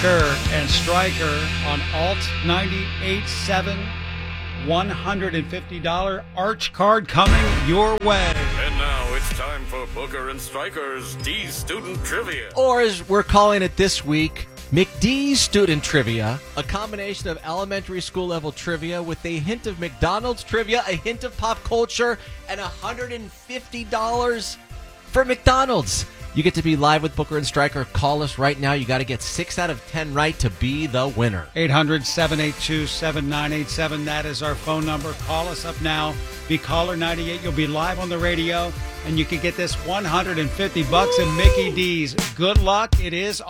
and Stryker on Alt 98.7. $150 Arch card coming your way. And now it's time for Booker and Stryker's D's Student Trivia. Or as we're calling it this week, McD's Student Trivia, a combination of elementary school level trivia with a hint of McDonald's trivia, a hint of pop culture, and $150 for McDonald's. You get to be live with Booker and Stryker. Call us right now. You got to get 6 out of 10 right to be the winner. 800-782-7987. That is our phone number. Call us up now. Be caller 98. You'll be live on the radio, and you can get this $150 in Mickey D's. Good luck. It is